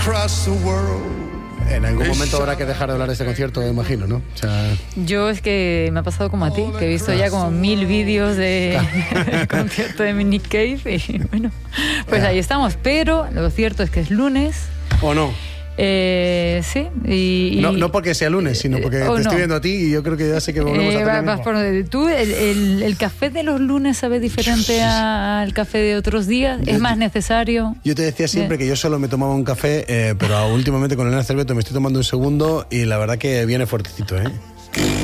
across the world. En algún momento habrá que dejar de hablar de este concierto, imagino, ¿no? O sea... Yo es que me ha pasado como a ti, que he visto ya como 1000 vídeos de concierto de Nick Cave y bueno, pues ahí estamos. Pero lo cierto es que es lunes. ¿O no? Sí. No porque sea lunes, sino porque te estoy viendo a ti y yo creo que ya sé que volvemos a tener ¿Tú, el café de los lunes sabe diferente al café de otros días? ¿Es más necesario? Yo te decía siempre que yo solo me tomaba un café, pero últimamente con Elena Cerveto me estoy tomando un segundo y la verdad que viene fuertecito, ¿eh?